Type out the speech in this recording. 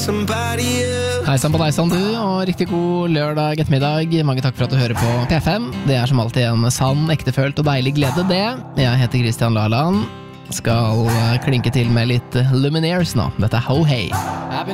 Hei sann på deg sann du, og riktig god lørdag ettermiddag. Mange takk for at du hører på P5. Det er som alltid en sann, ektefølt og deilig glede det. Jeg heter Christian Laland. Skal klinke til med litt Lumineers nå. Dette er Ho Hey.